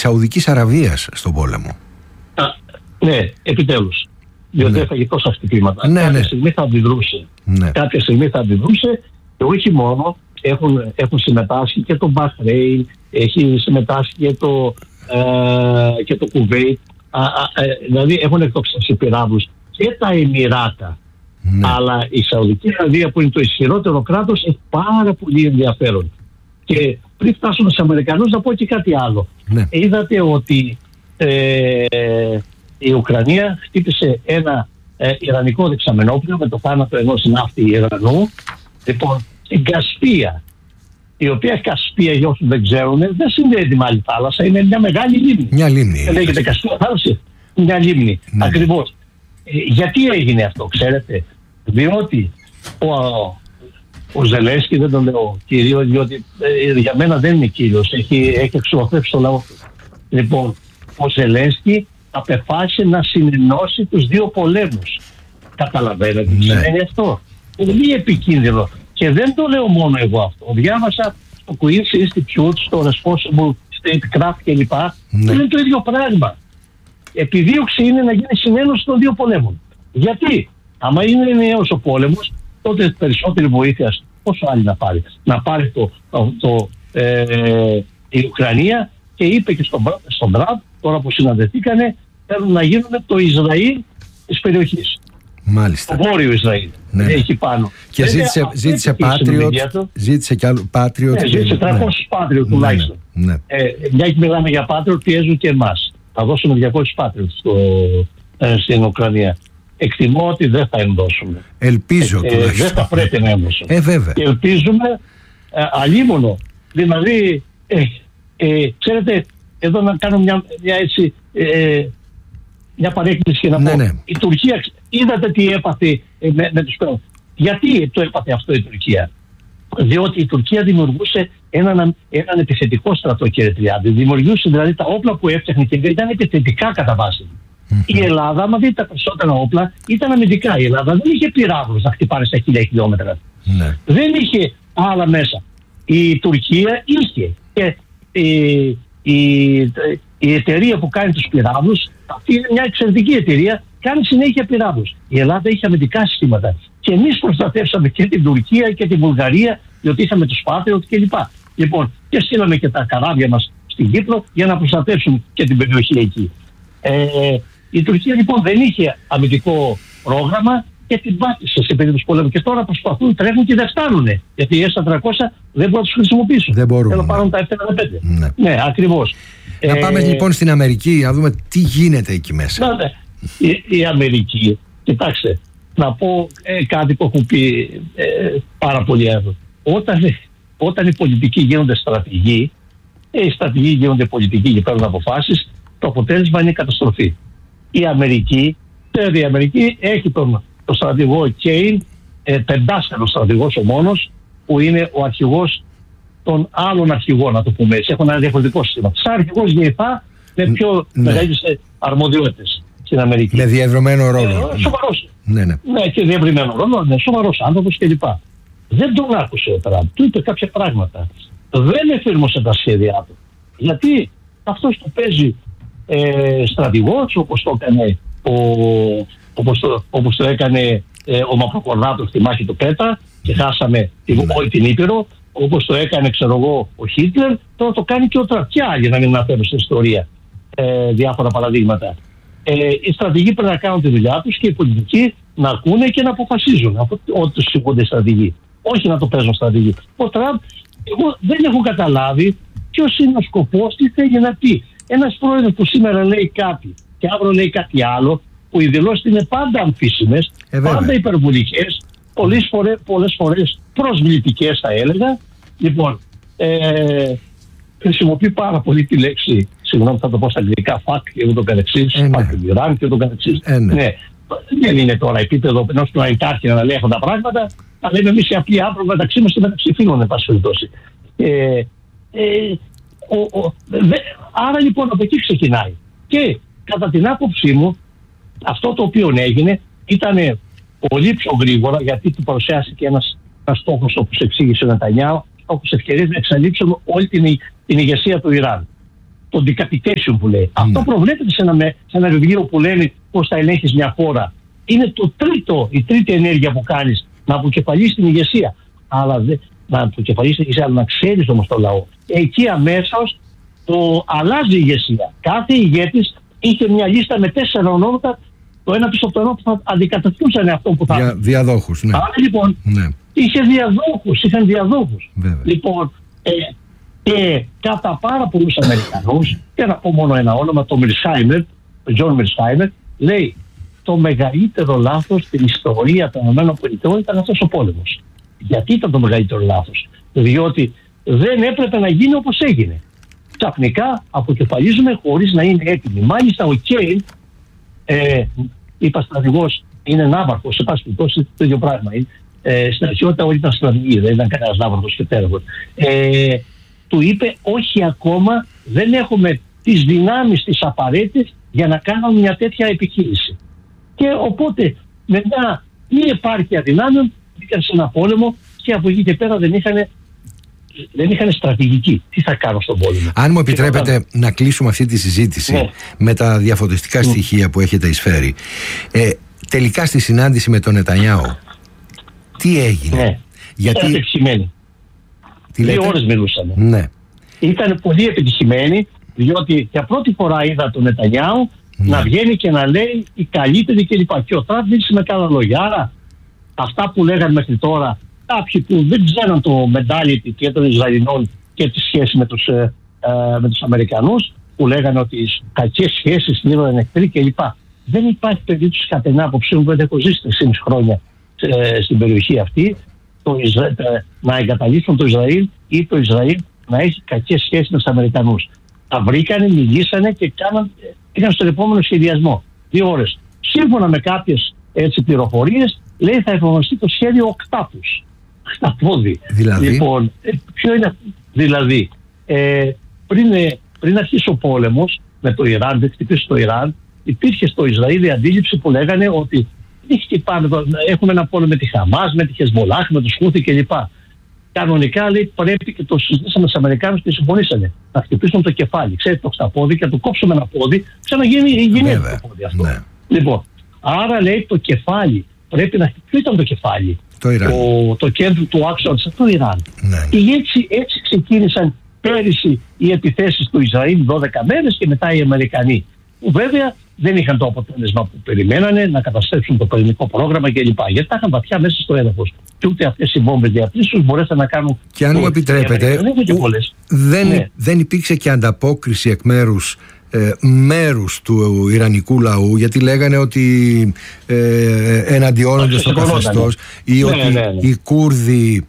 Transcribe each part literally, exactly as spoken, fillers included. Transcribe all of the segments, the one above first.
Σαουδικής Αραβίας στον πόλεμο. Α, ναι, επιτέλους. Διότι ναι. έφαγε τόσα χτυπήματα. Ναι, Κάποια ναι. στιγμή θα αντιδρούσε. Ναι. Κάποια στιγμή θα αντιδρούσε και όχι μόνο. Έχουν, έχουν συμμετάσχει και το Μπαχρέιν, έχει συμμετάσχει και το, ε, και το Κουβέιτ. Α, α, ε, δηλαδή έχουν εκτοξεύσει πυράβλους και τα Εμιράτα. Ναι. Αλλά η Σαουδική Αραβία, που είναι το ισχυρότερο κράτος, έχει πάρα πολύ ενδιαφέρον. Και πριν φτάσουμε στους Αμερικανούς, να πω και κάτι άλλο. Ναι. Είδατε ότι ε, η Ουκρανία χτύπησε ένα ε, ιρανικό δεξαμενόπλιο με το θάνατο ενός ναύτη Ιρανού. Λοιπόν, η Κασπία, η οποία Κασπία, για όσους δεν ξέρουν, δεν συνδέεται με άλλη θάλασσα, είναι μια μεγάλη λίμνη. Μια λίμνη. Δεν λέγεται Κασπία θάλασσα, μια λίμνη. Ναι. Ακριβώς. Ε, γιατί έγινε αυτό, ξέρετε? Διότι ο, ο Ζελένσκι, δεν τον λέω κύριο, διότι ε, για μένα δεν είναι κύριος, έχει, έχει εξολοθρεύσει το λαό του. Λοιπόν, ο Ζελένσκι απεφάσισε να συνενώσει τους δύο πολέμους. Καταλαβαίνετε τι σημαίνει αυτό? Πολύ επικίνδυνο. Και δεν το λέω μόνο εγώ αυτό. Διάβασα στο Queen's Institute, στο Responsible Statecraft κλπ. Ναι. Είναι το ίδιο πράγμα. Επιδίωξη είναι να γίνει συνένωση των δύο πολέμων. Γιατί? Άμα είναι νέος ο πόλεμος, τότε περισσότερη βοήθεια, πόσο άλλη να πάρει? Να πάρει το, το, το, ε, η Ουκρανία, και είπε και στον, στον Τραμπ, τώρα που συναντηθήκανε, θέλουν να γίνουν το Ισραήλ της περιοχής. Μάλιστα. Το βόρειο Ισραήλ. Ναι. Έχει πάνω. Και Βέβαια, ζήτησε, ζήτησε Patriot, ζήτησε και άλλο Patriot. Ναι, ζήτησε τριακόσιους ναι. Patriot τουλάχιστον. Ναι, ναι. Ε, μια και μιλάμε για Patriot, πιέζουν και εμάς. Θα δώσουμε διακόσιους Patriot στο, ε, στην Ουκρανία. Εκτιμώ ότι δεν θα ενδώσουμε. Ελπίζω ε, ε, Δεν θα πρέπει να ενδώσουμε. Ε, βέβαια. Και ελπίζουμε ε, αλίμονο. Δηλαδή, ε, ε, ξέρετε, εδώ να κάνω μια, μια έτσι... Ε, μια παρέκκληση και να ναι, πω. Ναι. Η Τουρκία, είδατε τι έπαθε ε, με, με τους πέρας. Γιατί το έπαθε αυτό η Τουρκία? Διότι η Τουρκία δημιουργούσε έναν, έναν επιθετικό στρατό, κύριε Τριάντη. Δημιουργούσε δηλαδή τα όπλα που έφτιαχνε και ήταν επιθετικά κατά βάση. Mm-hmm. Η Ελλάδα, άμα δείτε τα περισσότερα όπλα, ήταν αμυντικά. Η Ελλάδα δεν είχε πυράβλους να χτυπάνε στα χίλια χιλιόμετρα. Ναι. Δεν είχε άλλα μέσα. Η Τουρκία είχε. Και η, η, η εταιρεία που κάνει τους πυράβλους, αυτή είναι μια εξαιρετική εταιρεία, κάνει συνέχεια πυράβλους. Η Ελλάδα είχε αμυντικά συστήματα. Και εμείς προστατεύσαμε και την Τουρκία και την Βουλγαρία, διότι είχαμε τους Patriot κλπ. Λοιπόν, και στείλαμε και τα καράβια μας στην Κύπρο για να προστατεύσουν και την περιοχή εκεί. Ε, η Τουρκία λοιπόν δεν είχε αμυντικό πρόγραμμα και την πάτησε σε περίπτωση πολέμου. Και τώρα προσπαθούν, τρέχουν και δεν φτάνουν. Γιατί οι ες τετρακόσια δεν μπορούν να τους χρησιμοποιήσουν. Δεν μπορούν. Θέλω να πάρουν τα εφ τριάντα πέντε. Ναι, ναι ακριβώς. Να ε, πάμε λοιπόν στην Αμερική, να δούμε τι γίνεται εκεί μέσα. Ναι, η, η Αμερική, κοιτάξτε, να πω ε, κάτι που έχουν πει ε, πάρα πολύ εύκολα. Όταν, όταν οι πολιτικοί γίνονται στρατηγοί, ε, οι στρατηγοί γίνονται πολιτικοί και παίρνουν αποφάσεις, το αποτέλεσμα είναι η καταστροφή. Η Αμερική, η Αμερική έχει τον, τον στρατηγό Κέιν, ε, πεντάστερο στρατηγός ο μόνος, που είναι ο αρχηγός των άλλων αρχηγών, να το πούμε έτσι. Έχουν ένα διαφορετικό σύστημα. Σαν αρχηγός ΓΕΙΠΑ με πιο ναι. μεγάλες αρμοδιότητες στην Αμερική. Με διευρυμένο ρόλο. Ε, σοβαρός. Ναι, ναι. ναι, και διευρυμένο ρόλο. Ναι, σοβαρός άνθρωπος κλπ. Δεν τον άκουσε ο Τραμπ. Του είπε κάποια πράγματα. Δεν εφήρμοσε τα σχέδιά του. Γιατί αυτός του παίζει ε, στρατηγός, όπως το έκανε ο, όπως το, όπως το έκανε ε, ο Μαυροκορδάτος στη μάχη του Πέτα και χάσαμε την, όλη την Ήπειρο, όπως το έκανε ξέρω εγώ ο Χίτλερ, τώρα το κάνει και ο Τραμπ. Και άλλοι, να μην αναφέρω στην ιστορία ε, διάφορα παραδείγματα. Ε, οι στρατηγοί πρέπει να κάνουν τη δουλειά τους και οι πολιτικοί να ακούνε και να αποφασίζουν ότι τους σηκούνται οι στρατηγοί. Όχι να το παίζουν στρατηγοί. Ο Τραμπ, εγώ δεν έχω καταλάβει ποιος είναι ο σκοπός, τι θέλει να πει. Ένας πρόεδρος που σήμερα λέει κάτι και αύριο λέει κάτι άλλο, που οι δηλώσεις είναι πάντα αμφίσιμες, ε, πάντα υπερβολικές, πολλές φορές, πολλές φορές προσβλητικές θα έλεγα. Λοιπόν, ε, χρησιμοποιεί πάρα πολύ τη λέξη, συγγνώμη θα το πω στα αγγλικά, fuck και ούτω καθεξής, ε, fuck the Iran και ούτω καθεξής. Ε, ναι. Ναι. Δεν είναι τώρα επίπεδο ενός του Αϊτάρχη να λέει αυτά τα πράγματα, αλλά λέμε εμείς οι απλοί άνθρωποι μεταξύ μας και μεταξύ φίλων, εν πάση περιπτώσει. Ε, ε, ο, ο, δε, άρα λοιπόν από εκεί ξεκινάει. Και κατά την άποψή μου, αυτό το οποίο έγινε ήταν πολύ πιο γρήγορα, γιατί του παρουσιάστηκε ένας, ένας στόχος, όπως εξήγησε ο Νετανιάου, στόχος ευκαιρίας να εξαλείψουν όλη την, την ηγεσία του Ιράν. το decapitation που λέει. Mm. Αυτό προβλέπεται σε ένα, σε ένα βιβλίο που λένε πώς θα ελέγχεις μια χώρα. Είναι το τρίτο, η τρίτη ενέργεια που κάνεις, να αποκεφαλίσεις την ηγεσία. Αλλά δε, να αποκεφαλίσεις την ηγεσία, αλλά να ξέρεις όμως το λαό. Εκεί αμέσως το αλλάζει η ηγεσία. Κάθε ηγέτης είχε μια λίστα με τέσσερα ονόματα, το ένα πίσω από το ένα που θα αντικαταστούσαν αυτό που θα. Δια, διαδόχους, ναι. Άρα λοιπόν, ναι. είχε διαδόχους, είχαν διαδόχους. Βέβαια. Λοιπόν, ε, και κατά πάρα πολλούς Αμερικανούς, και να πω μόνο ένα όνομα, το Μιρσχάιμερ, ο Τζον Μιρσχάιμερ, λέει το μεγαλύτερο λάθος στην ιστορία των ΗΠΑ ήταν αυτός ο πόλεμος. Γιατί ήταν το μεγαλύτερο λάθος? Διότι δεν έπρεπε να γίνει όπως έγινε. Ξαφνικά αποκεφαλίζουμε χωρίς να είναι έτοιμοι. Μάλιστα ο Κέιν, ε, είπα στρατηγός, είναι ναύαρχος, σε πάση περιπτώσει το ίδιο πράγμα είναι. Ε, στην αρχαιότητα όλοι ήταν στρατηγοί, δεν ήταν κανένας ναύαρχος και τέραγος. Ε, του είπε όχι ακόμα, δεν έχουμε τις δυνάμεις τις απαραίτητες για να κάνουμε μια τέτοια επιχείρηση. Και οπότε με μια μη επάρκεια δυνάμεων μπήκαν σε ένα πόλεμο και από εκεί και πέρα δεν είχαν δεν είχαν στρατηγική. Τι θα κάνω στον πόλεμο? Αν μου επιτρέπετε θα... να κλείσουμε αυτή τη συζήτηση, ναι, με τα διαφωτιστικά mm. στοιχεία που έχετε εισφέρει. Ε, τελικά στη συνάντηση με τον Νετανιάου τι έγινε? Ναι. Γιατί... επιτυχημένη. Δύο ώρες μιλούσαμε. Ναι. Ήταν πολύ επιτυχημένη, διότι για πρώτη φορά είδα τον Νετανιάου ναι. να βγαίνει και να λέει οι καλύτεροι κλπ. Και ο Τραμπ μίλησε με καλά λόγια. Άρα αυτά που λέγανε μέχρι τώρα κάποιοι που δεν ξέραν το mentality και των Ισραηλινών και τη σχέση με τους, ε, ε, με τους Αμερικανούς, που λέγανε ότι οι κακές σχέσεις είναι εχθροί κλπ. Δεν υπάρχει περίπτωση κατά την άποψή μου, δεν έχω ζήσει τέσσερα χρόνια ε, στην περιοχή αυτή, το Ισρα... να εγκαταλείψουν το Ισραήλ ή το Ισραήλ να έχει κακές σχέσεις με τους Αμερικανούς. Τα βρήκανε, μιλήσανε και κάναν, είχαν στον επόμενο σχεδιασμό. Δύο ώρες. Σύμφωνα με κάποιες έτσι πληροφορίες, λέει θα εφαρμοστεί το σχέδιο οκτάπους. Χταπόδι. Δηλαδή. Λοιπόν, ε, ποιο είναι αυτό? Δηλαδή, ε, πριν, ε, πριν αρχίσει ο πόλεμος με το Ιράν, δεν χτυπήσει το Ιράν, υπήρχε στο Ισραήλ η αντίληψη που λέγανε ότι χτυπάμε, έχουμε ένα πόλεμο με τη Χαμάς, με τη Χεσμολάχ, με τους Χούθη κλπ. Κανονικά λέει πρέπει, και το συζητήσαμε στους Αμερικάνους και συμφωνήσανε, να χτυπήσουν το κεφάλι. Ξέρετε, το χταπόδι και να το κόψουμε ένα πόδι, ξαναγίνει η γυναίκα το πόδι αυτό. Ναι. Λοιπόν, άρα λέει το κεφάλι πρέπει να χτυπήσει. Ποιο ήταν το κεφάλι? Το Ιράν. Το, το κέντρο του άξονα στο Ιράν. Ναι. Και έτσι, έτσι ξεκίνησαν πέρυσι οι επιθέσεις του Ισραήλ δώδεκα μέρες και μετά οι Αμερικανοί. Που βέβαια δεν είχαν το αποτέλεσμα που περιμένανε, να καταστρέψουν το πυρηνικό πρόγραμμα κλπ. Γιατί τα είχαν βαθιά μέσα στο έδαφος. Και ούτε αυτές οι βόμβες διαπλήσεως μπορέσαν να κάνουν. Και αν μου επιτρέπετε, δεν, ναι. δεν υπήρξε και ανταπόκριση εκ μέρους Ε, μέρους του Ιρανικού λαού, γιατί λέγανε ότι ε, εναντιώνονται στο καθεστώς ή ναι, ότι ναι, ναι, ναι. οι Κούρδοι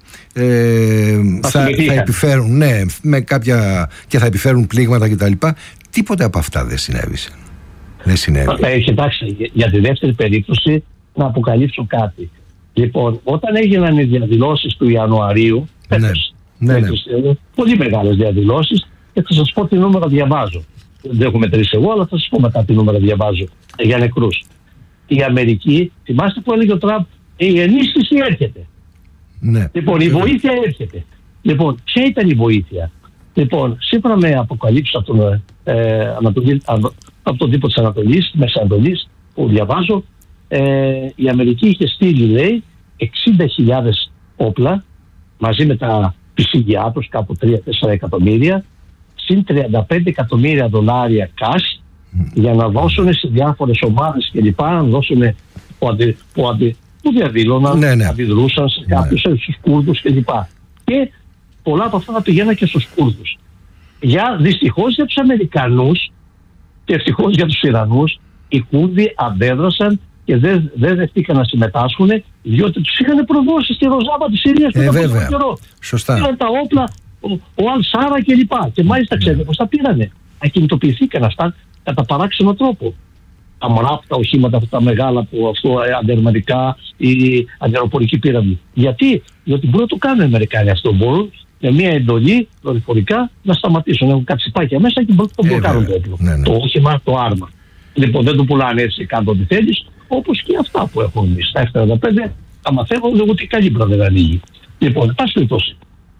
ε, θα, θα επιφέρουν ναι, με κάποια, και θα επιφέρουν πλήγματα κτλ. Τίποτε από αυτά δεν συνέβησε. Δεν συνέβη. Ε, εντάξει, για τη δεύτερη περίπτωση να αποκαλύψω κάτι. Λοιπόν, όταν έγιναν οι διαδηλώσεις του Ιανουαρίου, ναι, πέτος, ναι, ναι. πέτος, πολύ μεγάλες διαδηλώσεις, και θα σας πω τι νούμερα διαβάζω. Δεν έχω μετρήσει εγώ, αλλά θα σας πω μετά τι νούμερα διαβάζω για νεκρούς. Η Αμερική, θυμάστε που έλεγε ο Τραμπ, η ενίσχυση έρχεται. Ναι. Λοιπόν, η βοήθεια έρχεται. Λοιπόν, ποια ήταν η βοήθεια? Λοιπόν, σύμφωνα με αποκαλύψεις από τον, ε, Ανατολή, από τον τύπο της Ανατολής, Μέση Ανατολής, που διαβάζω, ε, η Αμερική είχε στείλει, λέει, εξήντα χιλιάδες όπλα, μαζί με τα πισίγειά τους, κάπου τρία με τέσσερα εκατομμύρια, συν τριάντα πέντε εκατομμύρια δολάρια cash mm. για να δώσουν σε διάφορες ομάδες και λοιπά, να δώσουν που, αντι, που, αντι, που διαδήλωναν, ναι, ναι. αντιδρούσαν σε κάποιους, ναι. στους Κούρδους και λοιπά. Και πολλά από αυτά θα πηγαίναν και στους Κούρδους. Για, δυστυχώς για τους Αμερικανούς και ευτυχώς για τους Ιρανούς, οι Κούρδοι αντέδρασαν και δεν, δεν δεχτήκαν να συμμετάσχουν, διότι τους είχαν προδώσει στη Ροζάβα της Συρίας ε, πριν από καιρό. Σωστά. Πήραν τα όπλα, ο, ο Αλ Σάρα και λοιπά. Και μάλιστα ξέρετε πώς τα πήρανε. Ακινητοποιηθήκαν αυτά κατά παράξενο τρόπο. Τα μράπ, τα οχήματα αυτά τα μεγάλα που αυτό ε, αντερμαντικά ή αντιεροπορική πύραμη. Γιατί? Διότι μπορούν να το κάνουν οι Αμερικάνοι αυτό. Μπορούν με μια εντολή δορυφορικά να σταματήσουν. Έχουν κατσιπάκια μέσα και μπορούν να το μπλοκάρουν το όπλο. Ναι, ναι. Το όχημα, το άρμα. Λοιπόν, δεν το πουλάνε έτσι, κάνουν ό,τι θέλει, όπως και αυτά που έχουν εμείς. Τα εφ τριάντα πέντε τα μαθαίνω, λέγω ότι καλή δεν ανοίγει. Λοιπόν, πάση περιπτώσει.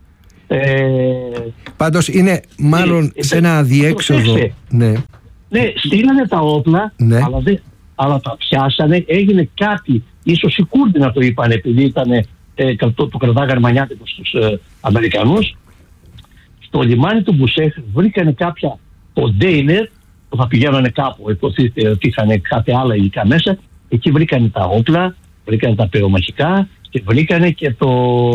Ε, Πάντως είναι μάλλον ε, σε ένα αδιέξοδο. Ναι. Ναι, στείλανε τα όπλα, ναι. αλλά, δε, αλλά τα πιάσανε, έγινε κάτι, ίσως οι Κούρδοι να το είπαν, επειδή ήταν, ε, το, το κρατάγανε μανιάτικο στους ε, Αμερικανούς. Στο λιμάνι του Μπουσέχ βρήκανε κάποια κοντέινερ που θα πηγαίνανε κάπου, υποθείτε ότι είχαν κάτι άλλα υλικά μέσα. Εκεί βρήκανε τα όπλα, βρήκανε τα πυρομαχικά και βρήκανε και, το,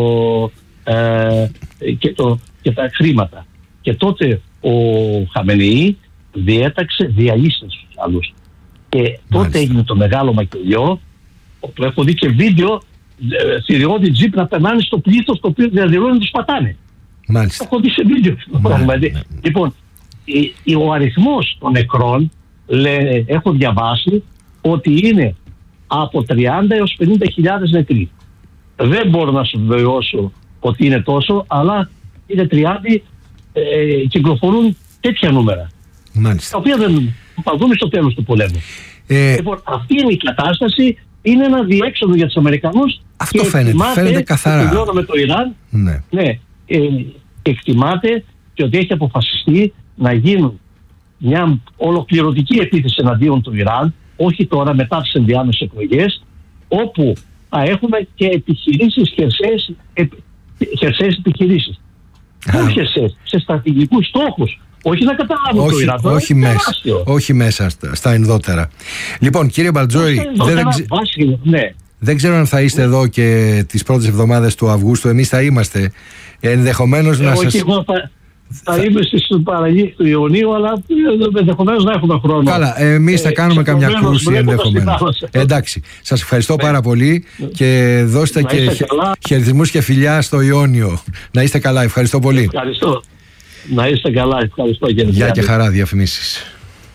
ε, και, το, και τα χρήματα. Και τότε ο Χαμενεή διέταξε διαλύσεις στους άλλους. Και τότε Μάλιστα. έγινε το μεγάλο μακελιό, όπου έχω δει και βίντεο ε, θηριώδη τζιπ να περνάνε στο πλήθος το οποίο διαδηλώνει να τους πατάνε. Μάλιστα. Έχω δει σε βίντεο. Ναι, ναι. Λοιπόν, η, ο αριθμός των νεκρών, λέ, έχω διαβάσει ότι είναι από τριάντα έως πενήντα χιλιάδες νεκροί. Δεν μπορώ να σου βεβαιώσω ότι είναι τόσο, αλλά είναι τριάντα, ε, κυκλοφορούν τέτοια νούμερα. Μάλιστα. Τα οποία δεν θα δούμε στο τέλος του πολέμου. Ε... Λοιπόν, αυτή είναι η κατάσταση, είναι ένα διέξοδο για τους Αμερικανούς. Αυτό και φαίνεται, εκτιμάται, φαίνεται καθαρά. Και με το Ιράν, ναι. Ναι, ε, εκτιμάται και ότι έχει αποφασιστεί να γίνουν μια ολοκληρωτική επίθεση εναντίον του Ιράν, όχι τώρα μετά τις ενδιάμεσες εκλογές, όπου θα έχουμε και επιχειρήσεις, χερσαίες, επι, χερσαίες επιχειρήσεις. Όχι χερσαίες, σε στρατηγικούς στόχους. Όχι να καταλάβουν το Ιράν. Όχι, μέσα, όχι μέσα στα, στα ενδότερα. Λοιπόν, κύριε Μπαλτζόη, δεν, δεν, ξε... ναι. δεν ξέρω αν θα είστε ναι. εδώ και τις πρώτες εβδομάδες του Αυγούστου. Εμείς θα είμαστε. Ενδεχομένως ε, να όχι, σας... Εγώ θα, θα, θα είμαι στις παραλίες του Ιουνίου, αλλά ενδεχομένως να έχουμε χρόνο. Καλά, εμείς θα κάνουμε ε, καμιά κρούση ενδεχομένως. Εντάξει, σας ευχαριστώ πάρα πολύ και δώστε να και χαιρετισμούς και φιλιά στο Ιόνιο. Να είστε καλά, ευχαριστώ πολύ. Ευχαριστώ. Να είστε καλά, ευχαριστώ και Γεια και χαρά, διαφημίσεις.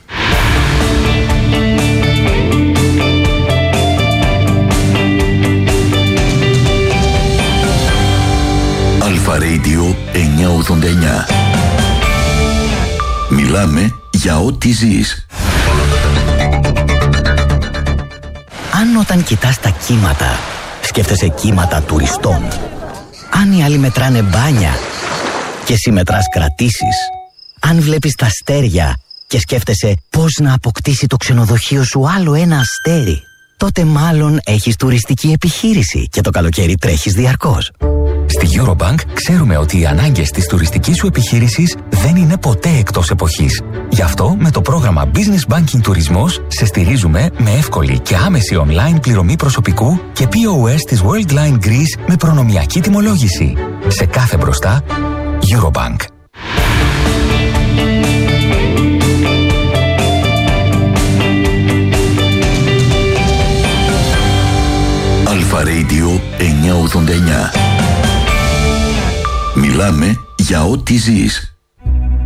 Αλφα Radio εννιακόσια ογδόντα εννιά. Μιλάμε για ό,τι ζεις. Αν όταν κοιτάς τα κύματα σκέφτεσαι κύματα τουριστών, αν οι άλλοι μετράνε μπάνια και εσύ μετράς κρατήσεις, αν βλέπεις τα αστέρια και σκέφτεσαι πώς να αποκτήσει το ξενοδοχείο σου άλλο ένα αστέρι, τότε μάλλον έχεις τουριστική επιχείρηση και το καλοκαίρι τρέχεις διαρκώς. Στη Eurobank ξέρουμε ότι οι ανάγκες της τουριστικής σου επιχείρησης δεν είναι ποτέ εκτός εποχής. Γι' αυτό με το πρόγραμμα Business Banking Τουρισμός σε στηρίζουμε με εύκολη και άμεση online πληρωμή προσωπικού και πι ο ες της Worldline Greece με προνομιακή τιμολόγηση. Σε κάθε μπροστά, Eurobank. Αλφα Radio εννιακόσια ογδόντα εννιά. Μιλάμε για ό,τι ζεις.